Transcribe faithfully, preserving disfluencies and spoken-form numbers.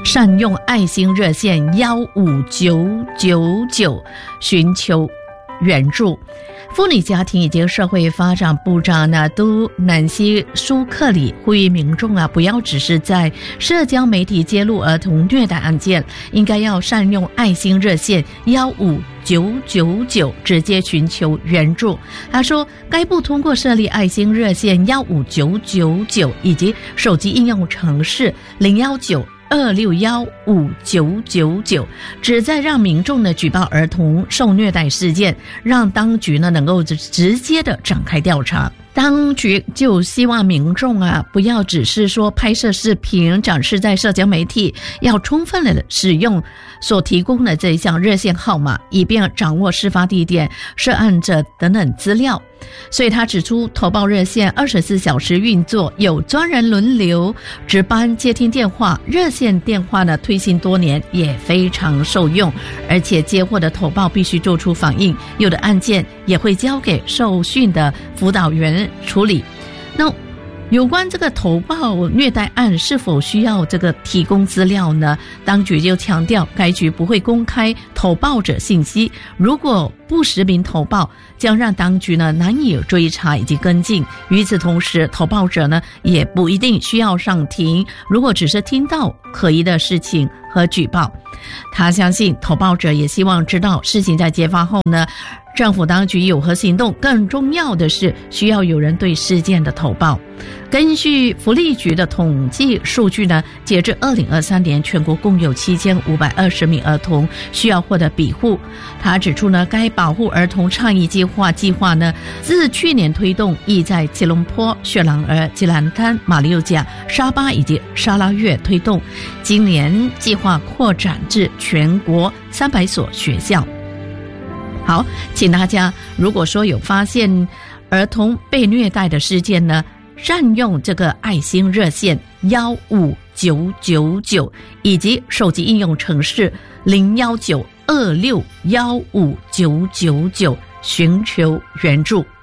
善用爱心热线一五九九九寻求援助。妇女家庭以及社会发展部长呢，都南希舒克里呼吁民众啊，不要只是在社交媒体揭露儿童虐待案件，应该要善用爱心热线一五九九九直接寻求援助。他说，该部通过设立爱心热线一五九九九以及手机应用程式零一九二六一五九九九，旨在让民众呢举报儿童受虐待事件，让当局呢能够直接的展开调查。当局就希望民众啊，不要只是说拍摄视频展示在社交媒体，要充分的使用所提供的这一项热线号码，以便掌握事发地点、涉案者等等资料。所以他指出，投报热线二十四小时运作，有专人轮流值班接听电话，热线电话呢推行多年，也非常受用，而且接获的投报必须做出反应，有的案件也会交给受训的辅导员处理。那有关这个投报虐待案是否需要这个提供资料呢？当局就强调，该局不会公开投报者信息，如果不实名投报，将让当局呢难以追查以及跟进。与此同时，投报者呢也不一定需要上庭，如果只是听到可疑的事情和举报。他相信投报者也希望知道事情在揭发后呢，政府当局有何行动，更重要的是需要有人对事件的投报。根据福利局的统计数据呢，截至二零二三年，全国共有七千五百二十名儿童需要获得庇护。他指出呢，该保护儿童倡议计划计划呢，自去年推动，亦在吉隆坡、雪兰莪、吉兰丹、马六甲、沙巴以及沙拉越推动。今年计划扩展至全国三百所学校。好，请大家如果说有发现儿童被虐待的事件呢，善用这个爱心热线一五九九九以及手机应用程式零一九二六一五九九九寻求援助。